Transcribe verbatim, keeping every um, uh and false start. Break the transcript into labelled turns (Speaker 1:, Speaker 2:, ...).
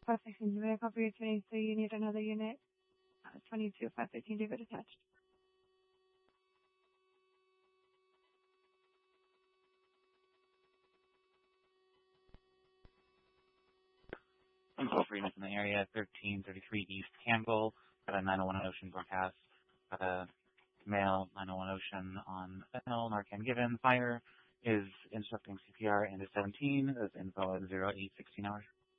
Speaker 1: five sixteen to vehicle for your twenty-three, you need another unit. Uh, twenty-two, five thirteen, David attached.
Speaker 2: I'm call for units in the area, thirteen thirty-three East Campbell, got a nine oh one Ocean broadcast, got a male nine oh one Ocean on fentanyl, Narcan given, fire is instructing C P R and is seventeen, is info at zero eight sixteen hours.